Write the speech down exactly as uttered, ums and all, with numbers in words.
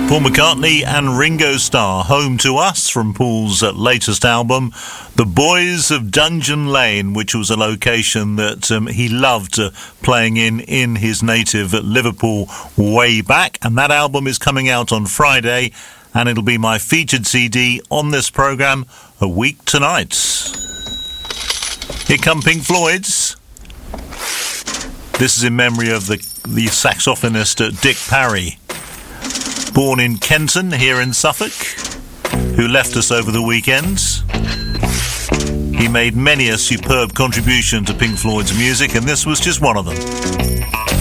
Paul McCartney and Ringo Starr, home to us from Paul's latest album, The Boys of Dungeon Lane, which was a location that um, he loved uh, playing in in his native Liverpool way back. And that album is coming out on Friday, and it'll be my featured C D on this programme a week tonight. Here come Pink Floyd's. This is in memory of the, the saxophonist uh, Dick Parry, born in Kenton, here in Suffolk, who left us over the weekend. He made many a superb contribution to Pink Floyd's music, and this was just one of them.